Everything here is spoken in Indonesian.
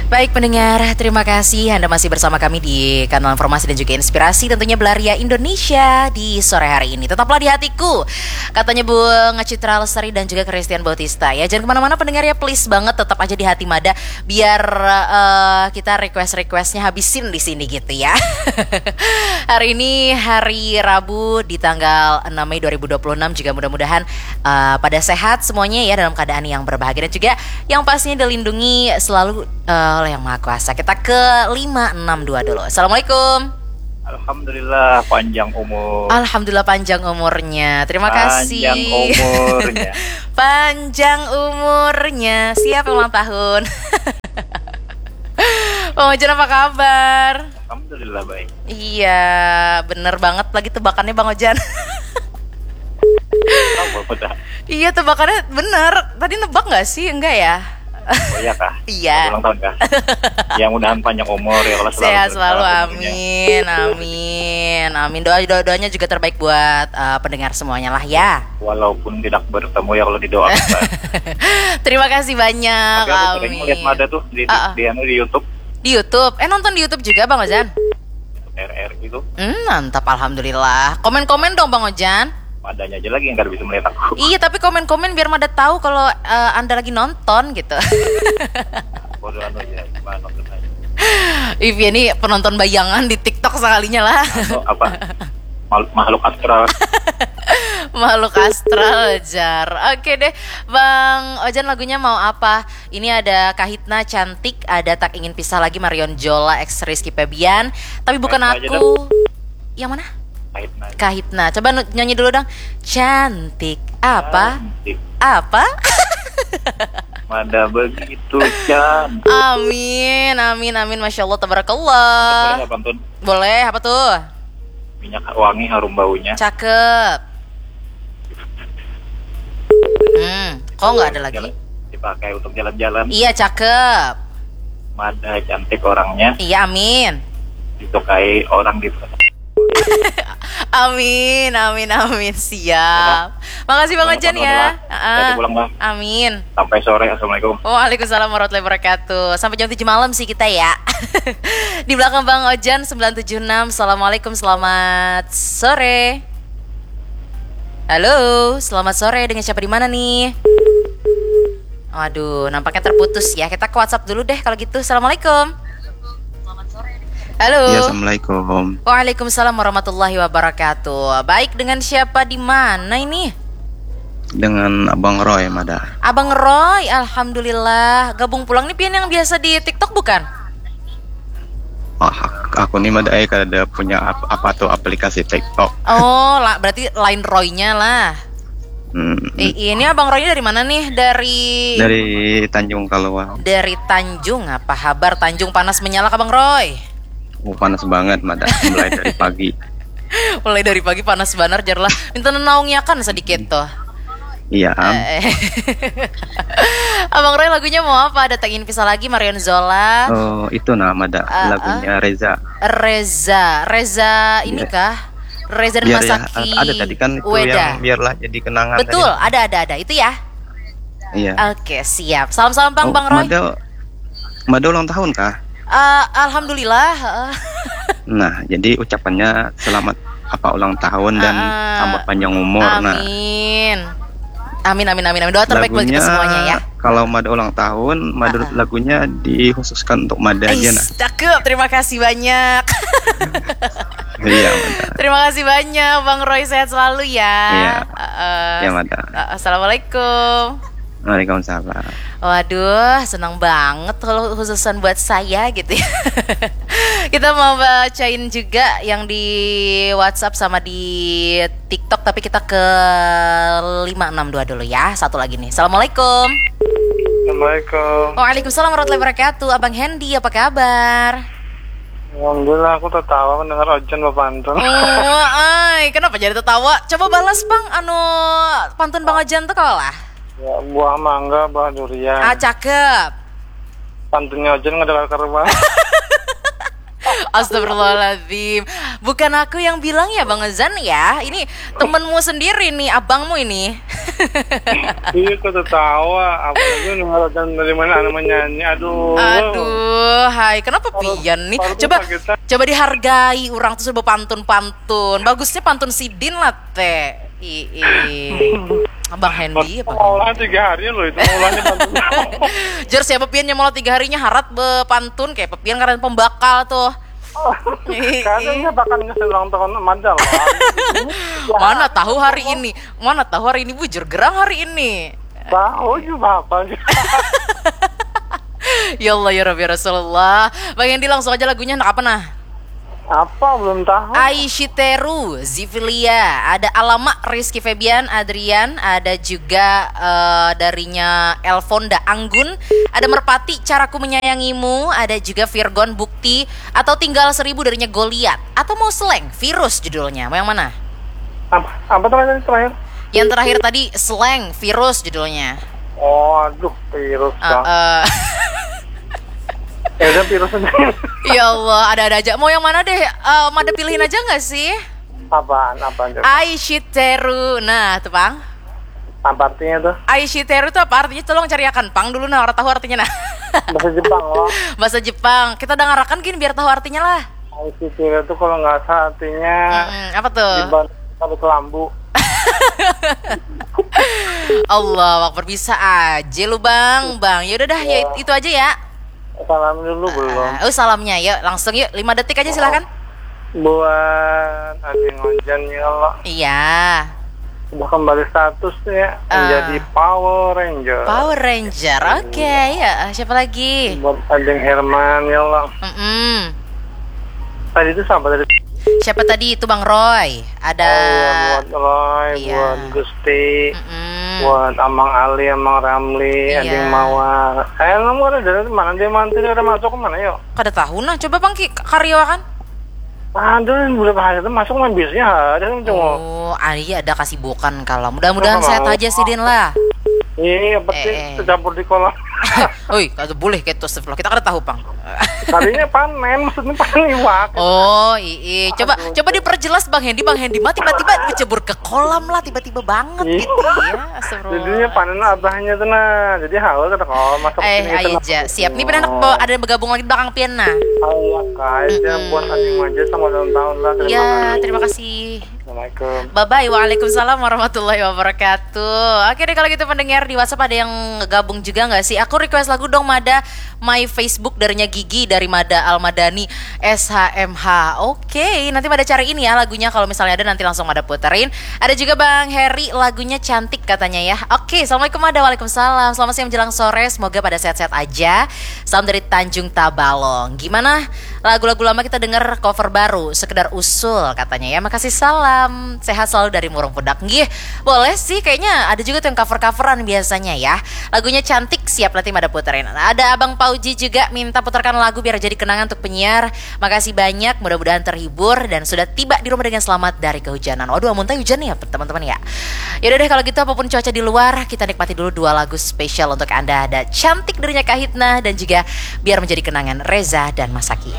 Baik pendengar, terima kasih Anda masih bersama kami di kanal informasi dan juga inspirasi tentunya Belaria Indonesia di sore hari ini. Tetaplah di hatiku, katanya Bunga Citra Lestari dan juga Christian Bautista ya. Jangan kemana-mana pendengar ya, please banget tetap aja di hati Mada biar kita request-requestnya habisin di sini gitu ya. Hari ini hari Rabu di tanggal 6 Mei 2026 juga mudah-mudahan pada sehat semuanya ya, dalam keadaan yang berbahagia dan juga yang pastinya dilindungi selalu oleh Yang Maha Kuasa. Kita ke 562 dulu. Assalamualaikum. Alhamdulillah panjang umur. Alhamdulillah panjang umurnya. Terima kasih. Panjang umurnya. Panjang umurnya. Siap ulang tahun. Bang Ojan apa kabar? Alhamdulillah baik. Iya, bener banget lagi tebakannya Bang Ojan. Iya tebakannya bener. Tadi nebak gak sih? Enggak ya? Oh iya kah? Iya. Ulang tahun kah? Yang mudahan panjang umur ya Allah, sehat selalu, amin, amin, amin. Doanya juga terbaik buat pendengar semuanya lah ya. Walaupun tidak bertemu ya Allah didoakan. Terima kasih banyak. Tapi aku sering melihat Mada tuh di YouTube. Di YouTube? Nonton di YouTube juga Bang Ojan? RR gitu. Mantap, alhamdulillah. Komen-komen dong Bang Ojan. Madanya aja lagi yang gak bisa melihat aku. Iya, tapi komen-komen biar Mada tahu kalau Anda lagi nonton gitu. Bodohan aja, nonton aja. Ivy ini penonton bayangan di TikTok sekalinya lah. Atau apa? Makhluk astral. Makhluk astral Jar. Oke deh Bang Ojan, lagunya mau apa? Ini ada Kahitna Cantik, ada Tak Ingin Pisah Lagi Marion Jola X Rizky Febian. Tapi bukan aku. Yang mana? Kahitna. Coba nyanyi dulu dong. Cantik apa? Cantik. Apa? Mada begitu cantik. Amin, amin, amin. Masya Allah, tabarakallah. Boleh pantun? Boleh, apa tuh? Minyak wangi harum baunya. Cakep. Kok nggak ada lagi? Dipakai untuk jalan-jalan. Iya, cakep. Mada cantik orangnya. Iya, amin. Disukai orang di Amin, amin, amin. Siap. Makasih Bang Ojan ya. Pulang Bang. Amin. Sampai sore. Assalamualaikum. Waalaikumsalam warahmatullahi wabarakatuh. Sampai jam 7 malam sih kita ya. Di belakang Bang Ojan 976. Assalamualaikum, selamat sore. Halo, selamat sore. Dengan siapa di mana nih? Waduh, nampaknya terputus ya. Kita ke WhatsApp dulu deh kalau gitu. Assalamualaikum. Halo. Ya, assalamualaikum. Waalaikumsalam warahmatullahi wabarakatuh. Baik, dengan siapa di mana ini? Dengan Abang Roy, Mada. Abang Roy, alhamdulillah. Gabung pulang nih pian yang biasa di TikTok bukan? Oh, aku nih Mada ada punya apa tuh aplikasi TikTok. Oh, berarti lain Roy-nya lah. Ini Abang Roy dari mana nih? Dari Tanjung Kaluang. Dari Tanjung, apa kabar? Tanjung panas menyala Abang Roy? Panas banget Mada, mulai dari pagi. Mulai dari pagi panas banget jar lah. Minta naungnya kan sedikit tuh. Iya. Abang Roy lagunya mau apa? Ada Tak Ingin Pisah Lagi Marion Zola. Oh, itu Mada, lagunya Reza. Reza ini kah? Reza dan Masaki. Ya, ada tadi kan itu Weda. yang biarlah jadi kenangan. Betul, tadi. ada itu ya. Iya. Oke, siap. Salam-salam Bang Roy. Mada ulang tahun kah? Alhamdulillah. Nah, jadi ucapannya selamat ulang tahun dan tambah panjang umur. Amin. Amin. Doa terbaik buat kita semuanya ya. Kalau Mada ulang tahun, lagunya dikhususkan untuk Mada aja. Cakep, terima kasih banyak. Iya, Mada. Terima kasih banyak Bang Roy, sehat selalu ya. Iya, Mada. Assalamualaikum. Waalaikumsalam. Waduh, senang banget kalau khususan buat saya gitu ya. Kita mau bacain juga yang di WhatsApp sama di TikTok, tapi kita ke 562 dulu ya. Satu lagi nih. Assalamualaikum. Assalamualaikum. Waalaikumsalam warahmatullahi wabarakatuh. Abang Hendy, apa kabar? Alhamdulillah, aku tertawa mendengar Ojan pantun. Kenapa jadi tertawa? Coba balas Bang, pantun Bang Ojan tuh kalah. Ya, buah mangga, buah durian. Cakep. Pantunnya Ojan nggak ada karuan. Astagfirullahaladzim. Bukan aku yang bilang ya Bang Ozan ya. Ini temenmu sendiri nih, abangmu ini. Iya, aku tertawa. Apalagi denger Ojan dari mana menyanyi. Aduh. Aduh, hai, kenapa pian nih? Baru Coba kita. coba dihargai, orang tuh coba pantun-pantun. Bagusnya pantun sidin lah, teh. Abang Hendy apa? Malah 3 hari loh itu mulanya pantun. Jer siapa pian yang mau 3 harinya harat pantun kayak pepian karena pembakal tuh. Kadangnya bakal ngasih ulang tahun madal. Mana tahu hari ini? Mana tahu hari ini bujur gerang hari ini. Tahu juga apa sih? Ya Allah ya Rabbi ya Rasulullah. Bang Hendy langsung aja lagunya nak apa nah? Apa belum tahu? Aishiteru, Zivilia, ada Alamak, Rizky Febian, Adrian, ada juga darinya Elfonda Anggun, ada Merpati, Caraku Menyayangimu, ada juga Virgon Bukti, atau Tinggal 1000 darinya Goliat, atau mau Slang, Virus judulnya, mau yang mana? Apa terakhir? Yang terakhir tadi Slang, Virus judulnya. Oh, aduh, virus Kak. Ya udah virus aja. Ya Allah, ada-ada aja. Mau yang mana deh? Mada pilihin aja nggak sih? Apaan? Aishiteru. Nah, tuh Pang. Apa artinya tuh? Aishiteru itu apa artinya? Tolong cariakan Pang dulu nah, orang tahu artinya nah. Bahasa Jepang loh. Bahasa Jepang. Kita udah ngarakan gini biar tahu artinya lah. Aishiteru itu kalau nggak salah artinya Apa tuh? Di kelambu. Allah Akbar, bisa aja lu Bang. Bang, yaudah dah, ya itu aja ya. Salam dulu belum? Salamnya yuk, langsung yuk 5 detik aja silakan. Buat Ading Ojan ya Allah. Iya. Sudah kembali statusnya menjadi Power Ranger. Power Ranger, oke ya. Siapa lagi? Buat Ading Herman ya Allah. Tadi itu siapa tadi? Siapa tadi itu Bang Roy? Ada buat Roy, buat Gusti, buat Amang Ali, Amang Ramli, Ading Mawar. Nomor ada dari mana? Dia mantu udah masuk ke mana yuk? Kada tahu nah, coba Bang karyawan. Aduh, berapa hari itu masuk mah biasanya ada cuma. Oh, iya ada kasih bukan kalau. Mudah-mudahan sehat aja sih Din lah. Iya, betul tercampur di kolam. Oi, kalau boleh kayak itu sebelah. Kita kada tahu, Bang. Tadinya panen, maksudnya panen iwak. Oh, iya. Coba diperjelas Bang Hendy. Bang Hendy mah tiba-tiba kecebur ke kolam lah, tiba-tiba banget gitu ya. Jadinya panen abahnya tuh nah. Jadi haul kata kolam masuk sini. Aja. Siap nih benar ada yang bergabung lagi di belakang pian nah. Iya, aja buat Ading aja sama ulang tahun lah. Iya, terima kasih. Assalamualaikum. Bye-bye. Waalaikumsalam warahmatullahi wabarakatuh. Oke deh kalau gitu pendengar di WhatsApp ada yang gabung juga nggak sih? Aku request lagu dong Mada My Facebook darinya Gigi dari Mada Almadani SHMH. Oke, nanti Mada cariin ya lagunya kalau misalnya ada nanti langsung Mada puterin. Ada juga Bang Heri lagunya cantik katanya ya. Oke, Assalamualaikum Mada. Waalaikumsalam. Selamat siang menjelang sore. Semoga pada sehat-sehat aja. Salam dari Tanjung Tabalong. Gimana? Lagu-lagu lama kita dengar cover baru, sekedar usul katanya ya. Makasih salam. Sehat selalu dari Murung Pudak. Nggih, boleh sih kayaknya ada juga tuh yang cover-coveran biasanya ya. Lagunya cantik, siap nanti Mada puterin. Ada Abang Pauji juga minta putarkan lagu biar jadi kenangan untuk penyiar. Makasih banyak, mudah-mudahan terhibur dan sudah tiba di rumah dengan selamat dari kehujanan. Waduh, amuntai hujan ya teman-teman ya. Yaudah deh kalau gitu apapun cuaca di luar, kita nikmati dulu 2 lagu spesial untuk Anda. Ada Cantik darinya Kahitna dan juga Biar Menjadi Kenangan Reza dan Masaki.